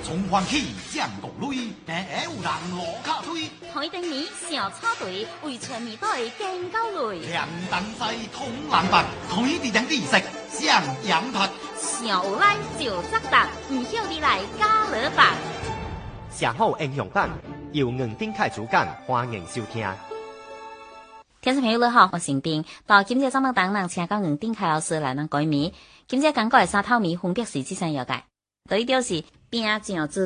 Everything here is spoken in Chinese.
从欢喜降国泪，但有人落脚推。 台灯谜小草队为全面队更高累。 两等在同人白，台地等地色上羊拍。 小有来就扎达，唔晓你来加勒白。 写好英雄版，由黄丁凯主讲，欢迎收听。 听众朋友你好，我是斌。到今日节目当中，请到黄丁凯老师来咱改名。今日讲过的三套谜分别是这三样嘅，第一条是饼酱之